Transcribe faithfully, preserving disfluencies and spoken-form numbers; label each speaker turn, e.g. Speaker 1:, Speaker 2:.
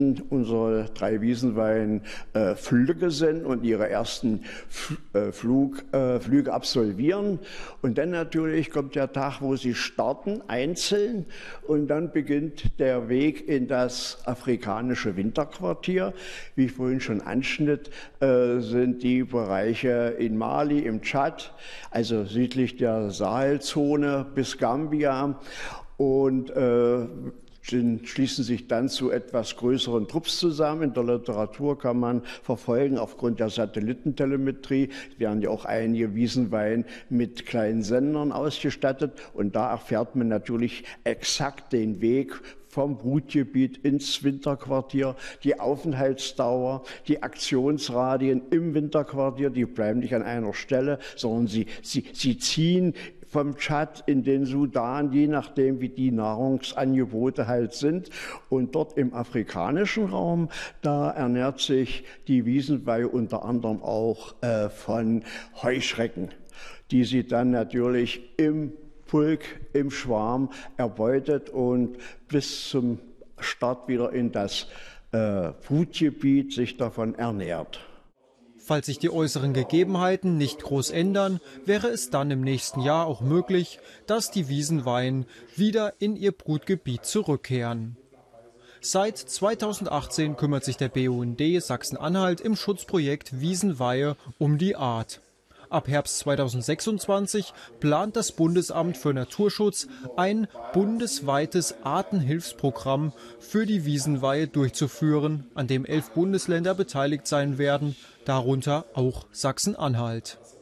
Speaker 1: unsere drei Wiesenwein äh, Flüge sind und ihre ersten F äh, Flug, äh, Flüge absolvieren. Und dann natürlich kommt der Tag, wo sie starten, einzeln. Und dann beginnt der Weg in das afrikanische Winterquartier. Wie ich vorhin schon anschnitt, äh, sind die Bereiche in Mali, im Tschad, also südlich der Sahelzone bis Gambia. Und äh, schließen sich dann zu etwas größeren Trupps zusammen. In der Literatur kann man verfolgen, aufgrund der Satellitentelemetrie werden ja auch einige Wiesenwein mit kleinen Sendern ausgestattet. Und da erfährt man natürlich exakt den Weg vom Brutgebiet ins Winterquartier, die Aufenthaltsdauer, die Aktionsradien im Winterquartier, die bleiben nicht an einer Stelle, sondern sie, sie, sie ziehen vom Tschad in den Sudan, je nachdem, wie die Nahrungsangebote halt sind. Und dort im afrikanischen Raum, da ernährt sich die Wiesenweihe unter anderem auch äh, von Heuschrecken, die sie dann natürlich im Pulk, im Schwarm erbeutet und bis zum Start wieder in das äh, Brutgebiet sich davon ernährt.
Speaker 2: Falls sich die äußeren Gegebenheiten nicht groß ändern, wäre es dann im nächsten Jahr auch möglich, dass die Wiesenweihen wieder in ihr Brutgebiet zurückkehren. Seit zweitausendachtzehn kümmert sich der B U N D Sachsen-Anhalt im Schutzprojekt Wiesenweihe um die Art. Ab Herbst zweitausendsechsundzwanzig plant das Bundesamt für Naturschutz ein bundesweites Artenhilfsprogramm für die Wiesenweihe durchzuführen, an dem elf Bundesländer beteiligt sein werden, darunter auch Sachsen-Anhalt.